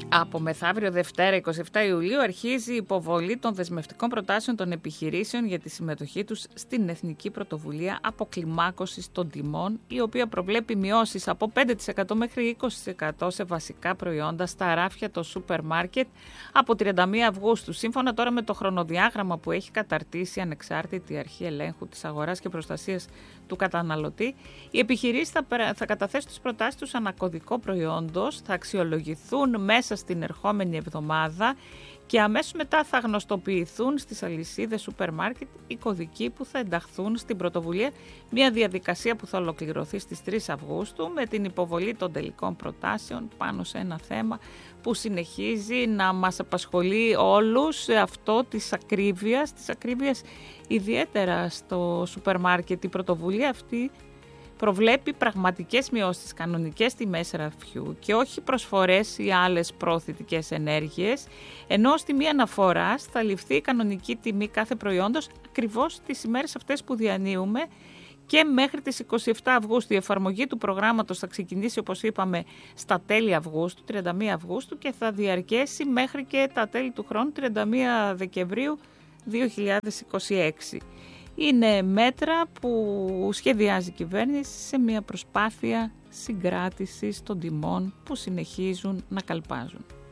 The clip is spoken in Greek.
Από μεθαύριο Δευτέρα 27 Ιουλίου αρχίζει η υποβολή των δεσμευτικών προτάσεων των επιχειρήσεων για τη συμμετοχή τους στην Εθνική Πρωτοβουλία Αποκλιμάκωσης των Τιμών, η οποία προβλέπει μειώσεις από 5% μέχρι 20% σε βασικά προϊόντα στα ράφια των σούπερ μάρκετ από 31 Αυγούστου. Σύμφωνα τώρα με το χρονοδιάγραμμα που έχει καταρτήσει η Ανεξάρτητη Αρχή Ελέγχου της Αγοράς και Προστασίας του Καταναλωτή, οι επιχειρήσεις θα καταθέσουν τις προτάσεις τους ανά κωδικό προϊόντος, θα αξιολογηθούν μέσα στην ερχόμενη εβδομάδα και αμέσως μετά θα γνωστοποιηθούν στις αλυσίδες σούπερ μάρκετ οι κωδικοί που θα ενταχθούν στην πρωτοβουλία, μια διαδικασία που θα ολοκληρωθεί στις 3 Αυγούστου με την υποβολή των τελικών προτάσεων πάνω σε ένα θέμα που συνεχίζει να μας απασχολεί όλους, αυτό της ακρίβειας ιδιαίτερα στο σούπερ μάρκετ. Η πρωτοβουλία αυτή προβλέπει πραγματικές μειώσεις στις κανονικές τιμές ραφιού και όχι προσφορές ή άλλες προωθητικές ενέργειες, ενώ στη μία αναφορά θα ληφθεί η κανονική τιμή κάθε προϊόντος ακριβώς τις ημέρες αυτές που διανύουμε και μέχρι τις 27 Αυγούστου. Η εφαρμογή του προγράμματος θα ξεκινήσει, όπως είπαμε, στα τέλη Αυγούστου, 31 Αυγούστου και θα διαρκέσει μέχρι και τα τέλη του χρόνου, 31 Δεκεμβρίου 2026. Είναι μέτρα που σχεδιάζει η κυβέρνηση σε μια προσπάθεια συγκράτησης των τιμών που συνεχίζουν να καλπάζουν.